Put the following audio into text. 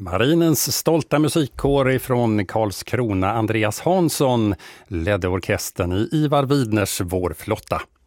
Marinens stolta musikkår ifrån Karlskrona, Andreas Hansson, ledde orkestern i Ivar Widners Vårflotta.